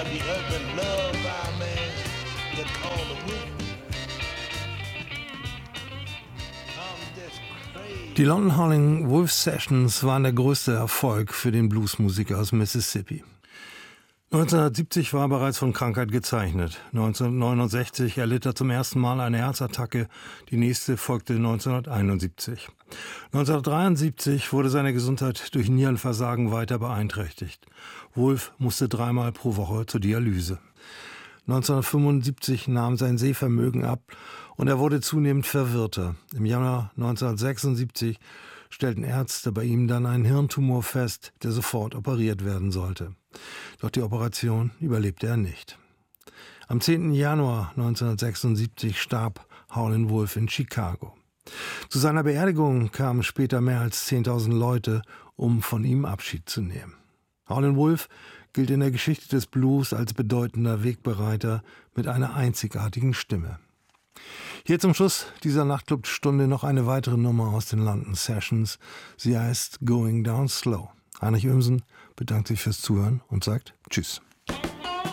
He has been loved by a man that called the Wolf. Die London Howling Wolf Sessions waren der größte Erfolg für den Bluesmusiker aus Mississippi. 1970 war er bereits von Krankheit gezeichnet. 1969 erlitt er zum ersten Mal eine Herzattacke, die nächste folgte 1971. 1973 wurde seine Gesundheit durch Nierenversagen weiter beeinträchtigt. Wolf musste 3-mal pro Woche zur Dialyse. 1975 nahm sein Sehvermögen ab und er wurde zunehmend verwirrter. Im Januar 1976 stellten Ärzte bei ihm dann einen Hirntumor fest, der sofort operiert werden sollte. Doch die Operation überlebte er nicht. Am 10. Januar 1976 starb Howlin' Wolf in Chicago. Zu seiner Beerdigung kamen später mehr als 10.000 Leute, um von ihm Abschied zu nehmen. Howlin' Wolf gilt in der Geschichte des Blues als bedeutender Wegbereiter mit einer einzigartigen Stimme. Hier zum Schluss dieser Nachtclub-Stunde noch eine weitere Nummer aus den London Sessions. Sie heißt Going Down Slow. Heinrich Oehmsen bedankt sich fürs Zuhören und sagt Tschüss.